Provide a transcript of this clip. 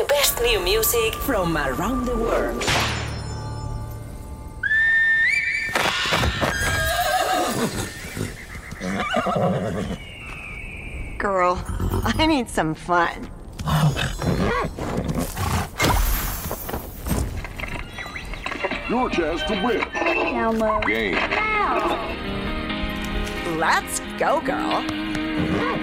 best new music from around the world. Girl, I need some fun. Your chance to win. Elmo. Game. Let's go, girl.